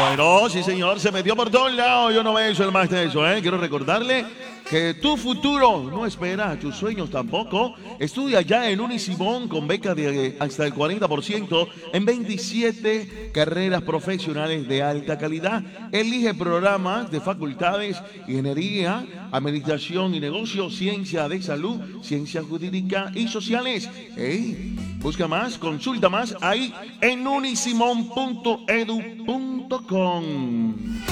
Bueno, sí señor, se metió por todos lados. Yo no me he hecho el más de eso, ¿eh? Quiero recordarle que tu futuro no espera a tus sueños tampoco. Estudia ya en Unisimón con beca de hasta el 40% en 27 carreras profesionales de alta calidad. Elige programas de facultades, ingeniería, administración y negocios, ciencia de salud, ciencia jurídica y sociales. ¡Ey! Busca más, consulta más ahí en unisimon.edu.com.